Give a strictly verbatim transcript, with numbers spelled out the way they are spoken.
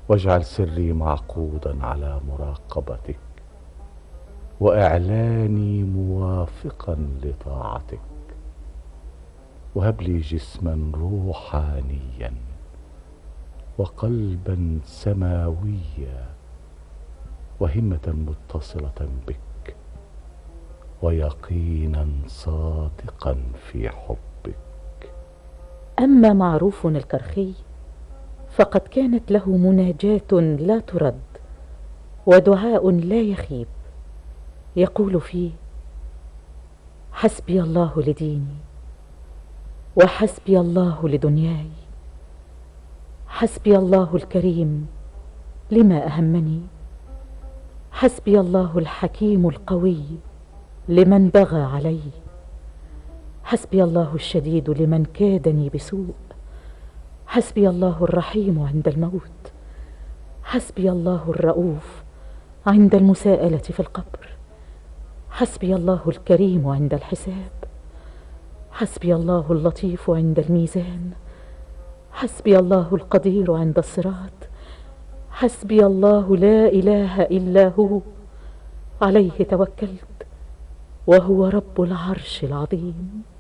واجعل سري معقودا على مراقبتك، وإعلاني موافقا لطاعتك. وهب لي جسما روحانيا، وقلبا سماويا، وهمة متصلة بك، ويقينا صادقا في حبك. أما معروف الكرخي فقد كانت له مناجاة لا ترد، ودعاء لا يخيب، يقول فيه: حسبي الله لديني، وحسبي الله لدنياي، حسبي الله الكريم لما أهمني، حسبي الله الحكيم القوي لمن بغى علي، حسبي الله الشديد لمن كادني بسوء، حسبي الله الرحيم عند الموت، حسبي الله الرؤوف عند المساءلة في القبر، حسبي الله الكريم عند الحساب، حسبي الله اللطيف عند الميزان، حسبي الله القدير عند الصراط، حسبي الله لا إله إلا هو، عليه توكلت وهو رب العرش العظيم.